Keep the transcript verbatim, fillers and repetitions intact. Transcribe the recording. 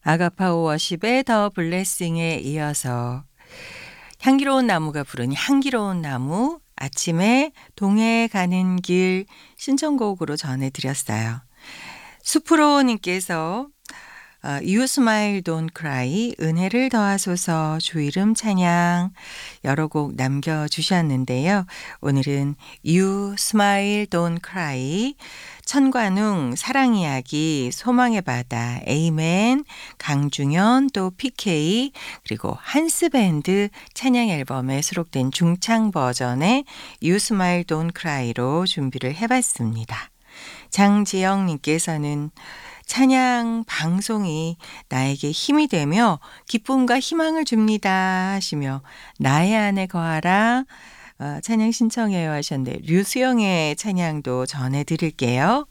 아가파오 워십의 더 블레싱에 이어서 향기로운 나무가 부른 향기로운 나무, 아침에 동해에 가는 길 신청곡으로 전해드렸어요. 수프로님께서 어, You Smile Don't Cry, 은혜를 더하소서, 주 이름 찬양 여러 곡 남겨주셨는데요. 오늘은 You Smile Don't Cry, 천관웅, 사랑이야기, 소망의 바다, 에이멘, 강중현, 또 피케이, 그리고 한스밴드 찬양 앨범에 수록된 중창 버전의 You Smile Don't Cry로 준비를 해봤습니다. 장지영님께서는 찬양 방송이 나에게 힘이 되며 기쁨과 희망을 줍니다 하시며 나의 안에 거하라 어, 찬양 신청해요 하셨는데 류수영의 찬양도 전해드릴게요.